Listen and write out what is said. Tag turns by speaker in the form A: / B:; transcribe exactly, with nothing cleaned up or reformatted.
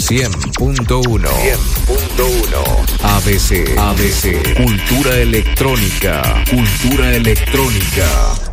A: cien punto uno. cien punto uno. A B C. A B C. Cultura electrónica. Cultura electrónica.